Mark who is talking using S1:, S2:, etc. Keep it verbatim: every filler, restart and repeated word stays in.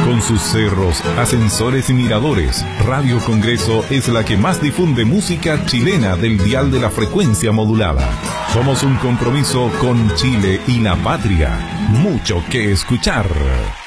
S1: Con sus cerros, ascensores y miradores, Radio Congreso es la que más difunde música chilena del dial de la frecuencia modulada. Somos un compromiso con Chile y la patria. Mucho que escuchar.